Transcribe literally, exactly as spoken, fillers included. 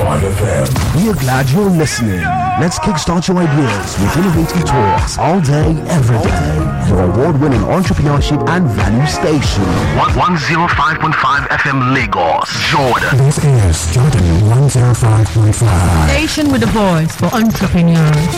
five F M. We are glad you're listening. Let's kickstart your ideas with innovative talks all day, every day. Your award-winning entrepreneurship and value station. one oh five point five F M Lagos, Jordan. This is Jordan one oh five point five. Station with a voice for entrepreneurs.